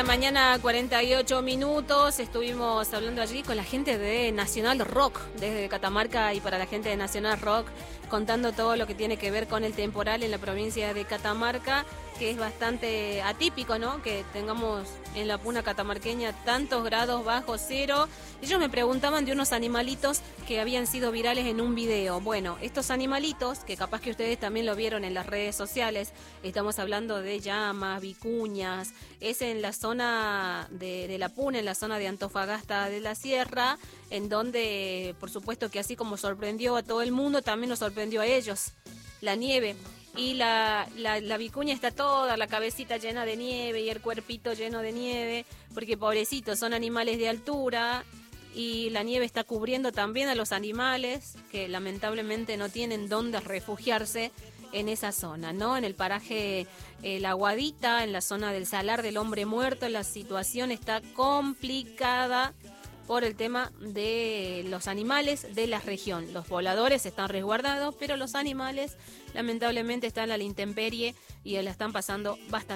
la mañana, 48 minutos. Estuvimos hablando allí con la gente de Nacional Rock, desde Catamarca, y para la gente de Nacional Rock, contando todo lo que tiene que ver con el temporal en la provincia de Catamarca, que es bastante atípico, ¿no? Que tengamos en la puna catamarqueña tantos grados bajo cero. Ellos me preguntaban de unos animalitos que habían sido virales en un video. Bueno, estos animalitos, que capaz que ustedes también lo vieron en las redes sociales, estamos hablando de llamas, vicuñas, es en la zona de la Puna, en la zona de Antofagasta de la Sierra, en donde, por supuesto que así como sorprendió a todo el mundo, también nos sorprendió a ellos, la nieve. Y la vicuña está toda, la cabecita llena de nieve y el cuerpito lleno de nieve, porque pobrecitos, son animales de altura y la nieve está cubriendo también a los animales que lamentablemente no tienen dónde refugiarse en esa zona, ¿no? En el paraje La Guadita, en la zona del Salar del Hombre Muerto, la situación está complicada por el tema de los animales de la región. Los voladores están resguardados, pero los animales lamentablemente están a la intemperie y la están pasando bastante.